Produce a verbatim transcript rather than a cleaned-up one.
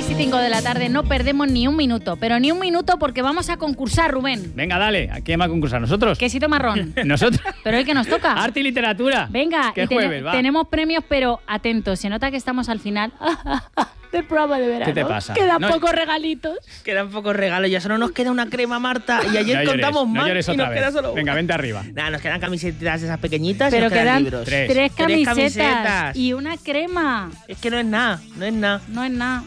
y cinco de la tarde, no perdemos ni un minuto, pero ni un minuto porque vamos a concursar, Rubén. Venga, dale. ¿A quién va a concursar? ¿Nosotros? Quesito marrón. ¿Nosotros? Pero el que nos toca. Arte y literatura. Venga, ¿Qué y jueves, ten- va? tenemos premios, pero atentos, se nota que estamos al final del programa de verano. ¿Qué te pasa? Quedan No- pocos regalitos. Quedan pocos regalos, ya solo nos queda una crema, Marta. Y ayer No llores, contamos no más llores y otra nos vez. queda solo Venga, una. vente arriba. Nada, nos quedan camisetas esas pequeñitas y Pero nos quedan quedan libros. Tres. tres Tres camisetas, camisetas. y una crema. Es que no es nada, no es nada. No es nada.